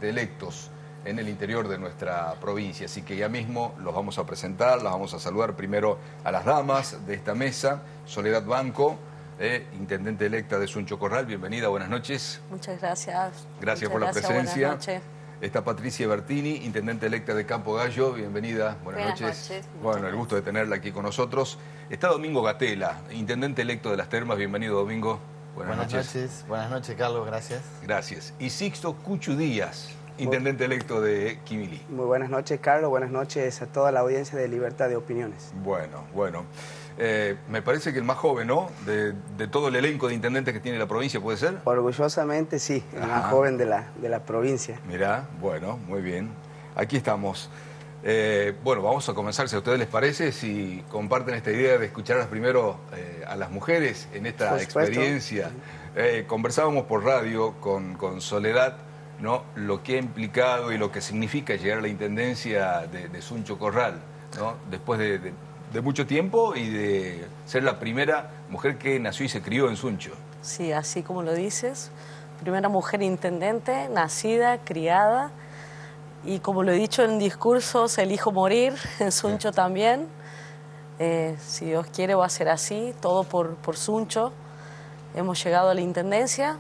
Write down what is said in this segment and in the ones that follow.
intendentes electos en el interior de nuestra provincia. Así que ya mismo los vamos a presentar, las vamos a saludar primero a las damas de esta mesa. Soledad Banco, intendente electa de Suncho Corral, bienvenida, buenas noches. Muchas gracias. Gracias por la presencia. Buenas noches. Está Patricia Bertini, intendente electa de Campo Gallo, bienvenida, buenas noches. Bueno, el gusto de tenerla aquí con nosotros. Está Domingo Gatela, intendente electo de Las Termas, bienvenido Domingo. Buenas noches. Buenas noches, Carlos, gracias. Gracias. Y Sixto Cuchu Díaz, intendente electo de Quimilí. Muy buenas noches, Carlos, buenas noches a toda la audiencia de Libertad de Opiniones. Bueno. Me parece que el más joven, ¿no? De todo el elenco de intendentes que tiene la provincia, ¿puede ser? Orgullosamente sí, el más joven de la provincia. Mirá, bueno, muy bien. Aquí estamos. Bueno, vamos a comenzar, si a ustedes les parece, si comparten esta idea de escucharlas primero a las mujeres en esta experiencia. Conversábamos por radio con Soledad, ¿no? Lo que ha implicado y lo que significa llegar a la intendencia de Suncho Corral, ¿no? Después de mucho tiempo y de ser la primera mujer que nació y se crió en Suncho. Sí, así como lo dices, primera mujer intendente, nacida, criada, y como lo he dicho en discursos, elijo morir, en Suncho también. Si Dios quiere va a ser así, todo por Suncho. Hemos llegado a la intendencia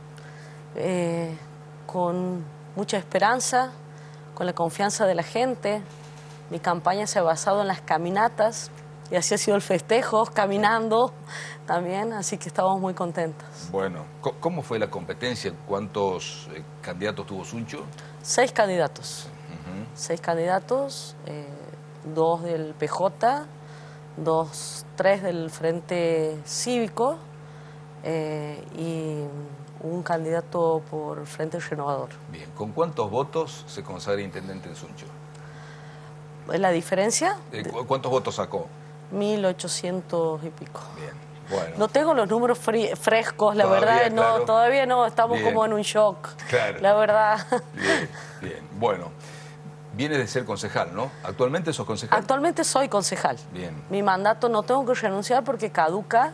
con mucha esperanza, con la confianza de la gente. Mi campaña se ha basado en las caminatas y así ha sido el festejo, caminando también, así que estamos muy contentos. Bueno, ¿cómo fue la competencia? ¿Cuántos candidatos tuvo Suncho? 6 candidatos. 6 candidatos, 2 del PJ, 3 del Frente Cívico y un candidato por Frente Renovador. Bien, ¿con cuántos votos se consagra intendente en Suncho? ¿La diferencia? ¿Cuántos votos sacó? 1800 y pico. Bien, bueno. No tengo los números frescos, la verdad, claro. No, todavía no, estamos como en un shock, claro. La verdad. Bien. Bueno, viene de ser concejal, ¿no? ¿Actualmente sos concejal? Actualmente soy concejal. Bien. Mi mandato no tengo que renunciar porque caduca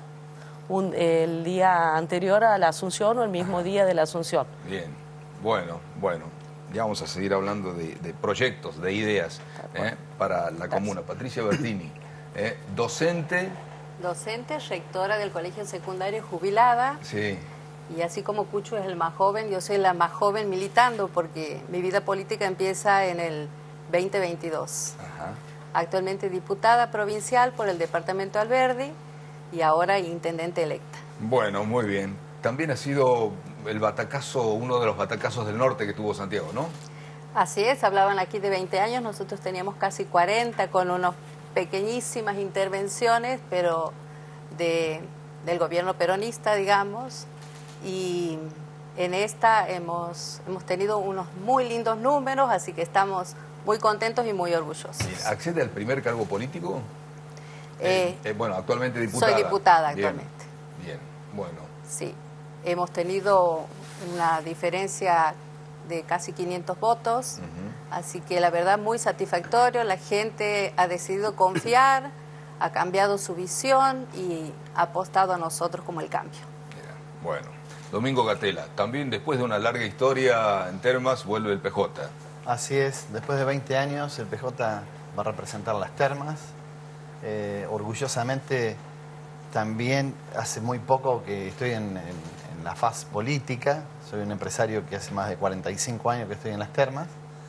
el día anterior a la Asunción o el mismo día de la Asunción. Bien, bueno. Ya vamos a seguir hablando de proyectos, de ideas para la comuna. Patricia Bertini, docente. Docente, rectora del colegio secundario, jubilada. Sí. Y así como Cucho es el más joven, yo soy la más joven militando porque mi vida política empieza en el 2022. Ajá. Actualmente diputada provincial por el departamento de Alberdi y ahora intendente electa. Bueno, muy bien. También ha sido el batacazo, uno de los batacazos del norte que tuvo Santiago, ¿no? Así es, hablaban aquí de 20 años, nosotros teníamos casi 40 con unas pequeñísimas intervenciones, pero del gobierno peronista, digamos, y en esta hemos tenido unos muy lindos números, así que estamos muy contentos y muy orgullosos. ¿Accede al primer cargo político? Bueno, actualmente diputada. Soy diputada actualmente. Bien, bueno. Sí, hemos tenido una diferencia de casi 500 votos, así que la verdad muy satisfactorio, la gente ha decidido confiar, ha cambiado su visión y ha apostado a nosotros como el cambio. Mira, bueno, Domingo Gatela, también después de una larga historia en Termas vuelve el PJ. Así es, después de 20 años el PJ va a representar Las Termas, orgullosamente también hace muy poco que estoy en la faz política, soy un empresario que hace más de 45 años que estoy en Las Termas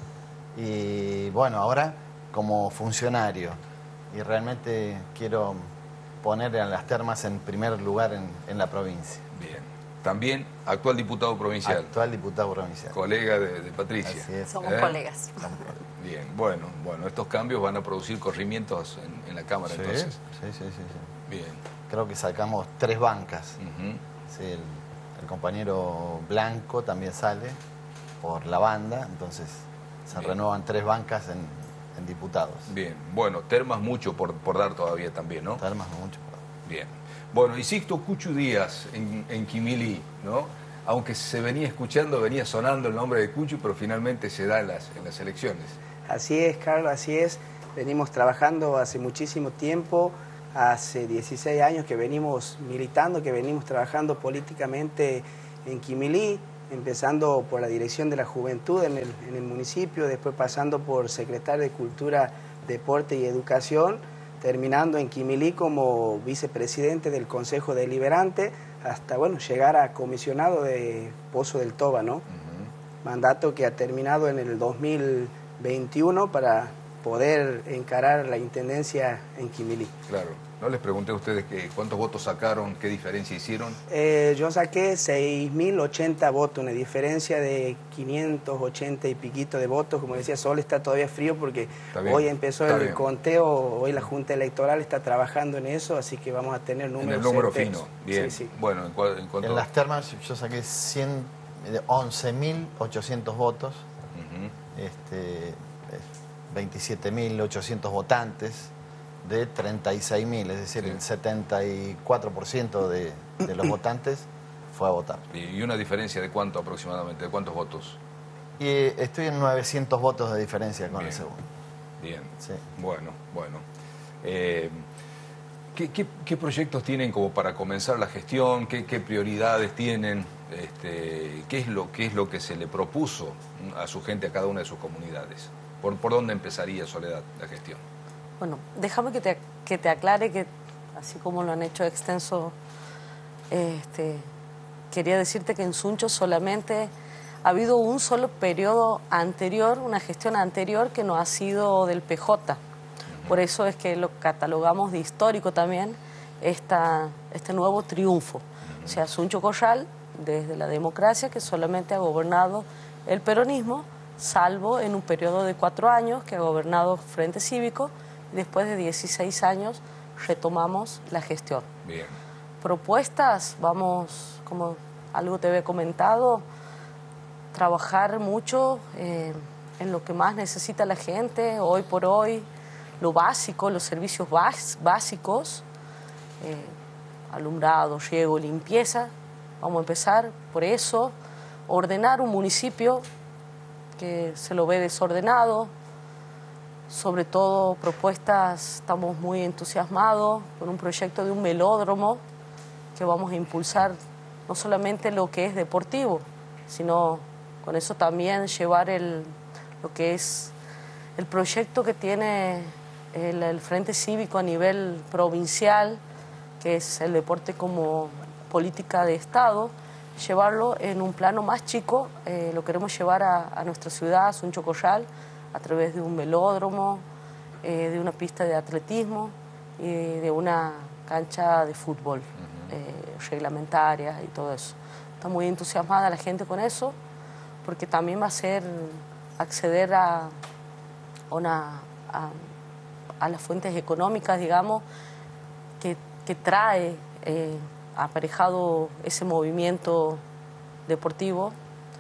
y bueno, ahora como funcionario y realmente quiero poner a Las Termas en primer lugar en la provincia. Bien, también actual diputado provincial. Actual diputado provincial. Colega de Patricia. Así es. Somos colegas. Bien, bueno, estos cambios van a producir corrimientos en la Cámara, Sí, entonces. sí. Bien. Creo que sacamos 3 bancas. Sí, el compañero Blanco también sale por la banda, entonces se renuevan 3 bancas en diputados. Bien, bueno, Termas mucho por dar todavía también, ¿no? Termas mucho por dar. Bien. Bueno, y Sixto Cuchu Díaz en Quimilí, ¿no? Aunque se venía escuchando, venía sonando el nombre de Cuchu, pero finalmente se da en las elecciones. Así es, Carlos, así es. Venimos trabajando hace muchísimo tiempo, hace 16 años que venimos militando, que venimos trabajando políticamente en Quimilí. empezando por la dirección de la juventud en el municipio, después pasando por secretario de Cultura, Deporte y Educación, terminando en Quimilí como vicepresidente del Consejo Deliberante, hasta bueno, llegar a comisionado de Pozo del Toba, ¿no? Mandato que ha terminado en el 2021 para poder encarar la intendencia en Quimilí. Claro. No les pregunté a ustedes cuántos votos sacaron, qué diferencia hicieron. Yo saqué 6.080 votos, una diferencia de 580 y piquito de votos. Como decía Sol, está todavía frío porque hoy empezó el conteo, hoy la Junta Electoral está trabajando en eso, así que vamos a tener números. En el número certeros. fino, bien. Sí, sí. Bueno, en cuanto... En las termas yo saqué 11.800 votos, 27.800 votantes de 36.000, es decir, el 74% de los votantes fue a votar. ¿Y una diferencia de cuánto aproximadamente? ¿De cuántos votos? Y estoy en 900 votos de diferencia con el segundo. Bien, sí. Bueno. ¿Qué proyectos tienen como para comenzar la gestión? ¿Qué prioridades tienen? ¿Qué es lo que se le propuso a su gente, a cada una de sus comunidades? ¿Por dónde empezaría, Soledad, la gestión? Bueno, déjame que te aclare que, así como lo han hecho extenso, quería decirte que en Suncho solamente ha habido un solo periodo anterior, una gestión anterior que no ha sido del PJ. Por eso es que lo catalogamos de histórico también este nuevo triunfo. O sea, Suncho Corral, desde la democracia, que solamente ha gobernado el peronismo, salvo en un periodo de 4 años que ha gobernado Frente Cívico. Después de 16 años retomamos la gestión. Bien. Propuestas, vamos, como algo te había comentado, trabajar mucho en lo que más necesita la gente, hoy por hoy, lo básico, los servicios básicos, alumbrado, riego, limpieza. Vamos a empezar por eso, ordenar un municipio que se lo ve desordenado. Sobre todo propuestas, estamos muy entusiasmados con un proyecto de un velódromo que vamos a impulsar no solamente lo que es deportivo, sino con eso también llevar lo que es el proyecto que tiene el Frente Cívico a nivel provincial, que es el deporte como política de Estado, llevarlo en un plano más chico, lo queremos llevar a nuestra ciudad, a Suncho Corral, a través de un velódromo, de una pista de atletismo y de una cancha de fútbol reglamentaria y todo eso. Está muy entusiasmada la gente con eso, porque también va a ser acceder a las fuentes económicas, digamos, que trae aparejado ese movimiento deportivo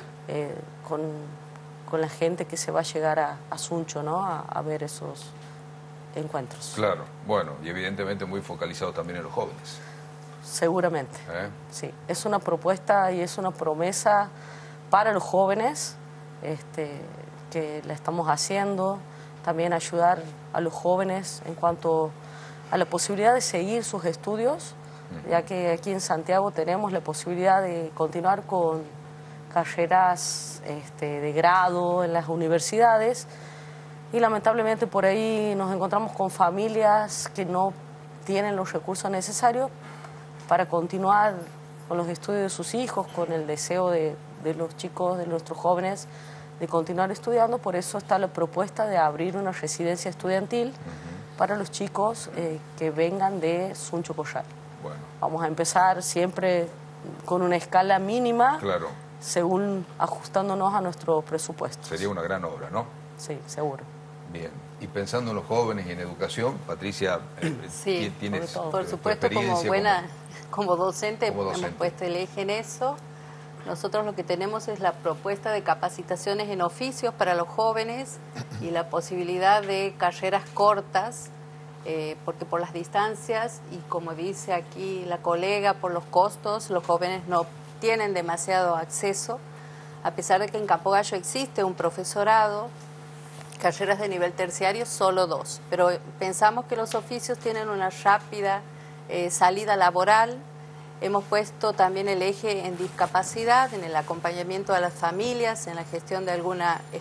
con la gente que se va a llegar a Suncho, ¿no? A ver esos encuentros. Claro, bueno, y evidentemente muy focalizado también en los jóvenes. Seguramente, sí. Es una propuesta y es una promesa para los jóvenes que la estamos haciendo. También ayudar a los jóvenes en cuanto a la posibilidad de seguir sus estudios, ya que aquí en Santiago tenemos la posibilidad de continuar con carreras de grado en las universidades y lamentablemente por ahí nos encontramos con familias que no tienen los recursos necesarios para continuar con los estudios de sus hijos, con el deseo de los chicos, de nuestros jóvenes, de continuar estudiando. Por eso está la propuesta de abrir una residencia estudiantil para los chicos que vengan de Suncho Corral. Bueno. Vamos a empezar siempre con una escala mínima, claro, según ajustándonos a nuestro presupuesto. Sería una gran obra, ¿no? Sí, seguro. Bien. Y pensando en los jóvenes y en educación, Patricia, sí, ¿tienes por supuesto, como docente hemos puesto el eje en eso. Nosotros lo que tenemos es la propuesta de capacitaciones en oficios para los jóvenes y la posibilidad de carreras cortas, porque por las distancias y como dice aquí la colega, por los costos, los jóvenes no tienen demasiado acceso, a pesar de que en Campo Gallo existe un profesorado, carreras de nivel terciario, solo 2. Pero pensamos que los oficios tienen una rápida salida laboral, Hemos puesto también el eje en discapacidad, en el acompañamiento a las familias, en la gestión de alguna